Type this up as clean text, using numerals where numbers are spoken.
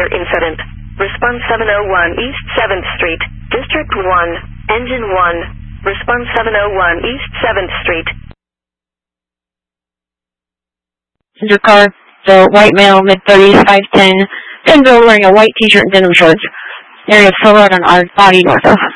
elevator incident. Response 701 East 7th Street, District 1, Engine 1. Response 701 East 7th Street. Your car, the white male, mid-30s, 5'10", Denville, wearing a white t-shirt and denim shorts. Area of silhouette on our body north of.